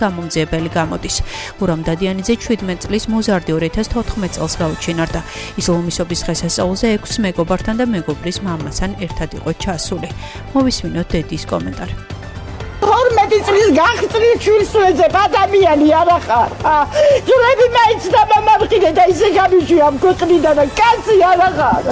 გამომძიებელი გამოდის. გურამ დადიანიძე 17 წლის მოზარდი 2014 წელს გაუჩინარდა. ის ლომისობის დღესასწაულზე 6 მეგობართან და მეგობრის მამასთან ერთად იყო ჩასული. მოვისმინოთ დედის კომენტარი. 12 წლის გაღწრით შვილს ვეძებ, ადამიანი არა ხარ. ძვლები მაინც და მომარყიდე და ისე გამიშვი ამ ქვეყნიდან და კაცი არა ხარ.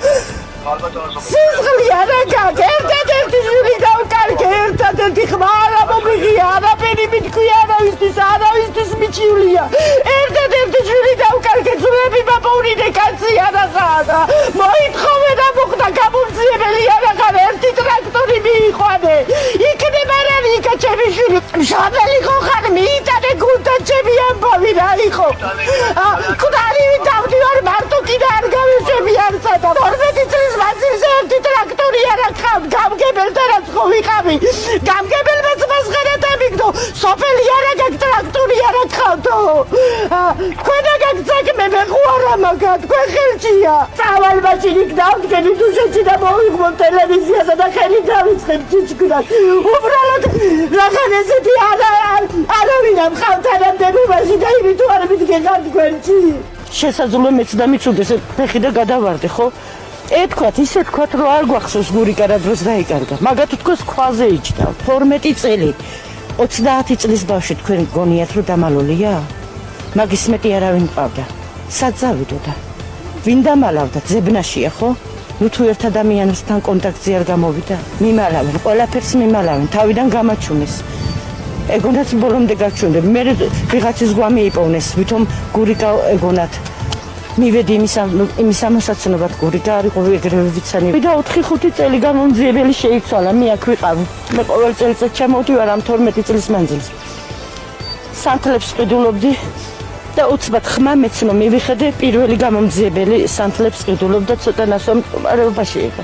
სიზღლი არა გაქვს, ერთადერთი შვილი დავკარგე, ერთადერთი ხმა არა მომიღია, არაფერი მითქვი არავისთვის მიჩივლია. ერთადერთი შვილი დავკარგე, ძვლები მაპოვნიდე, კაცი არა ხარ. მოითხოვე და მოხდა გამომძიებელი არა ხარ, ერთი ტრაქტორი მიიყვანე. იქნება რა იქა ჩემი შვილი, მშობელი ხო ხარ, მიიტანე გულთან ჩემი ამბავი რა იყო. კვდარივი დავდივარ, მარტო კიდე არ გავეშვები არცა და 12 წლის მანძილზე ერთი ტრაქტორი არ აქვს, გამგებელთან რაც ხო ვიყავი, გამგებელმაც მასღერა დამიგდო, სოფელი არა გაქვს, ტრაქტორი არ აქვს. ქვედა გაქვს საქმე, მე ხوارა მაგა, თქვენ ხელშია. წავალ მაშინ დავდგენი დუშეთში და მოვიღო ტელევიზიასა და ხელი დავიწყებ ჭიჭკნად. უბრალოდ რაღაც ესეთი არავინ ამ ხალხთანამდებობაში და იმით არ მიდგენთ თქვენში. შესაძლოა მეც და მიცუდეს ფეხი და გადავარდე, ხო? ეთქვათ, ისე თქვათ, რომ არ გვახსოვს გურიკა რა დროს დაიკარგა. მაგათ თქოს ქვაზე იჯდა. 12 წელი. 30 წლის ბავშვი თქვენ გონიათ რომ დამალულია? მაგის მეტი არავინ ყავდა. საძავიდო და ვინ დამალავდა? ზებნაშია, ხო? ნუ თუ ერთ ადამიანთან კონტაქტზე არ გამოვიდა, მიმალავენ, ყველაფერს მიმალავენ, თავიდან გამაჩუნეს. ეგონაც ბოლომდე გაჩვენდები. მე ვიღაცის გვამი იპოვნეს, ვითომ გურიკა ეგონათ. მივედი იმის ამოსაცნობად გურიკა არ იყო ეგრევე ვიცანი. და 4-5 წელი გამომძიებელი შეიცვალა, მე აქ ვიყავი. მე ყოველ წელიწად ჩამოვდივარ ამ 12 წლის მანძილზე. სანთლებს ყიდულობდი და უცბად ხმა მეცნო მივიხედე პირველი გამომძიებელი სანთლებს ყიდულობდა ცოტა ნასვამ მდგომარეობაში იყო.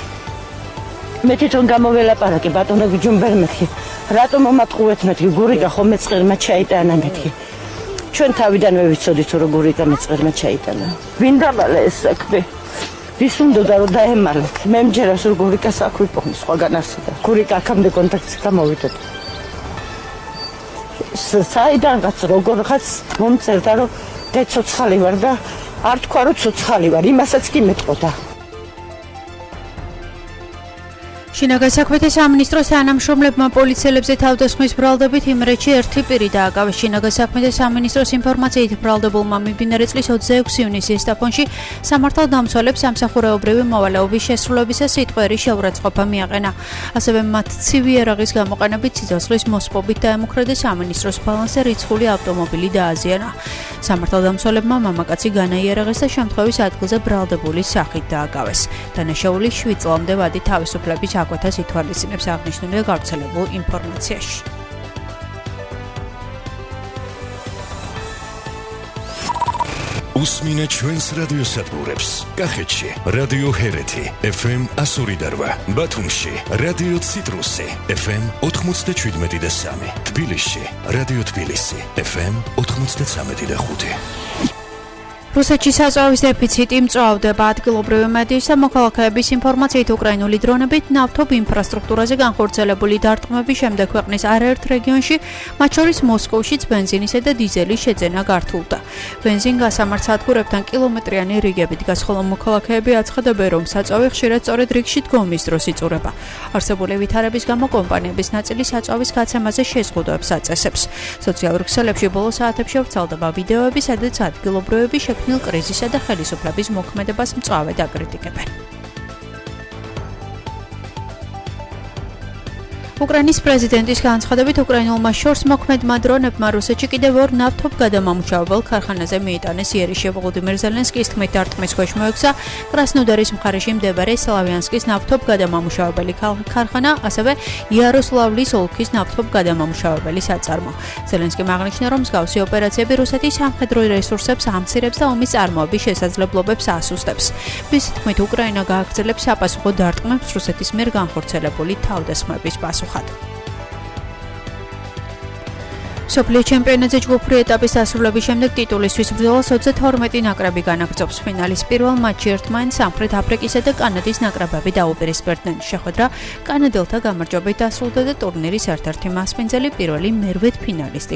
მე თვითონ გამოველაპარაკე ბატონო გიჯუმბერ მეთქი. რატომ მომატყუეთ მეთქი გურიკა ხო მეწყერმა ჩაიტანა მეთქი. ჩვენ თავიდანვე ვიცოდით რომ გურიკა მეწყერმა ჩაიტანა. ვინ დამალა ეს საქმე? ვის უნდა რომ დაემალეთ? მე მჯერას რომ გურიკას აქ ვიპოვნი სხვაგან არსებდა. გურიკა აქამდე კონტაქტში გამოვიდა. საიდანღაც როგორღაც მომწერდა რომ დეცოცხალი ვარ და არ თქვა რომ ცოცხალი ვარ, იმასაც კი მეტყოდა. შინაგან საქმეთა სამინისტროს თანამშრომლებმა პოლიციელებზე თავდასხმის ბრალდებით იმრეთში ერთი პირი დააკავეს. შინაგან საქმეთა სამინისტროს ინფორმაციით ბრალდებულმა მიმდინარე წლის 26 ივნისის სტაფონში სამართალდამცველებს სამსახურეობრივი მოვალეობის შესრულებისას სიტყვიერი შეურაცხყოფა მიაყენა. ასევე მათ ცივი იარაღის გამოყენებით სიცოცხლის მოსპობით დაემუქრა სამინისტროს ბალანსზე რიცხული ავტომობილი დააზიანა. სამართალდამცველებმა მამაკაცი განაიარაღეს და შემთხვევის ადგილზე ბრალდებულის სახით დააკავეს. დანაშაული 7 წლამდე ვადი თავისუფლების აკვეთას ითვალისწინებს აღნიშნული გავრცელებულ ინფორმაციაში. უსმინეთ ჩვენს რადიოსადგურებს. კახეთში რადიო ჰერეთი FM 102.8, ბათუმში რადიო ციტრუსი FM 97.3, თბილისში რადიო თბილისი FM 93.5. რუსეთში საწვავის დეფიციტი მწვავდება. ადგილობრივი მედიის და მოქალაქეების ინფორმაციით უკრაინული დრონებით ნავთობ ინფრასტრუქტურაზე განხორციელებული დარტყმების შემდეგ ქვეყნის არაერთ რეგიონში, მათ შორის მოსკოვშიც ბენზინისა და დიზელის შეძენა გართულდა. ბენზინ გასამართ სადგურებთან კილომეტრიანი რიგები დგას, ხოლო მოქალაქეები აცხადებენ, რომ საწვავი ხშირად სწორედ რიგში დგომის დროს იწურება. არსებული ვითარების გამო კომპანიების ნაწილი საწვავის გაცემაზე შეზღუდვებს აწესებს. სოციალურ ქსელებში ბოლო საათებში ვრცელდება ვიდეოები, სადაც ადგილობრივები შექმნილ კრიზისსა და ხელისუფლების მოქმედებას მწვავედ აკრიტიკებენ. უკრაინის პრეზიდენტის განცხადებით უკრაინულმა შორს მოქმედმა დრონებმა რუსეთში კიდევ ორ ნავთობ გადამამუშავებელ ქარხანაზე მიიტანეს იერიშე. ვოლოდიმირ ზელენსკის თქმით დარტყმის ქვეშ მოექცა კრასნოდარის მხარეში მდებარე სლავიანსკის ნავთობ გადამამუშავებელი ქარხანა, ასევე იაროსლავლის ოლქის ნავთობ გადამამუშავებელი საწარმო. ზელენსკიმ აღნიშნა, რომ მსგავსი ოპერაციები რუსეთის სამხედრო რესურსებს ამცირებს და ომის წარმოების შესაძლებლობებს ასუსტებს. მისი თქმით, უკრაინა გააგრძელებს საპასუხო დარტყმებს რუსეთის მიერ განხორციელებული თავდასხმების პასუხად. მსოფლიო ჩემპიონატზე ჯგუფური ეტაპის დასრულების შემდეგ ტიტულისთვის ბრძოლას 22 ნაკრები განაგრძობს. ფინალის პირველ მატჩში ერთმანეთს სამხრეთ აფრიკისა და კანადის ნაკრებები დაუპირისპირდნენ. შეხვედრა კანადელთა გამარჯვებით დასრულდა და ტურნირის ერთ-ერთი მასპინძელი პირველი მერვედფინალისტი